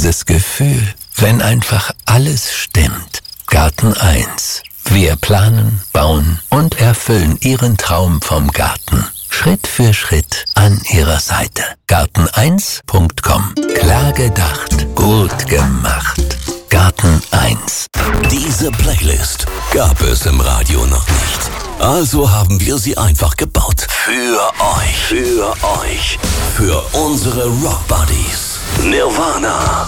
Dieses Gefühl, wenn einfach alles stimmt. Garten 1. Wir planen, bauen und erfüllen Ihren Traum vom Garten. Schritt für Schritt an Ihrer Seite. Garten1.com. Klar gedacht, gut gemacht. Garten 1. Diese Playlist gab es im Radio noch nicht. Also haben wir sie einfach gebaut. Für euch. Für unsere Rock Buddies. Nirvana.